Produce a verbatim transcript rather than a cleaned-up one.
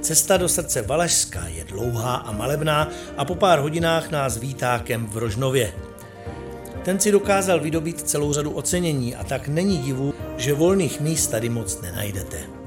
Cesta do srdce Valašska je dlouhá a malebná a po pár hodinách nás vítá kemp v Rožnově. Ten si dokázal vydobít celou řadu ocenění a tak není divu, že volných míst tady moc nenajdete.